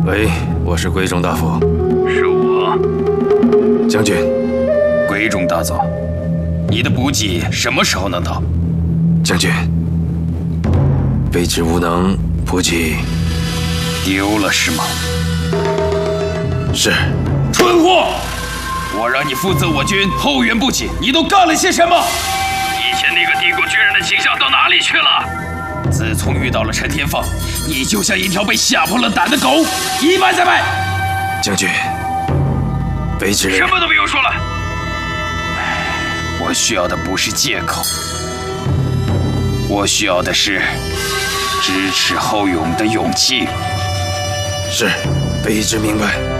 喂，我是归中大夫。 是我， 将军。 归中大佐，你的补给什么时候能到？ 将军，卑职无能，补给丢了是吗？ 是。 蠢货！我让你负责我军后援补给，你都干了些什么？以前那个帝国军人的形象到哪里去了？自从遇到了陈天放，你就像一条被吓破了胆的狗，一败再败。 将军，卑职什么都不用说了。我需要的不是借口，我需要的是支持后勇的勇气。 是，卑职明白。